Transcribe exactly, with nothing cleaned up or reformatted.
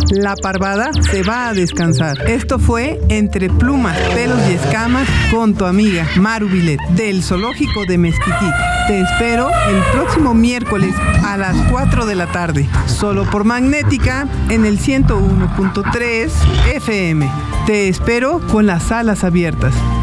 La parvada se va a descansar. Esto fue Entre Plumas, Pelos y Escamas con tu amiga Maru Vilet del Zoológico de Mezquitic. Te espero el próximo miércoles a las cuatro de la tarde, solo por Magnética en el ciento uno punto tres F M. Te espero con las alas abiertas.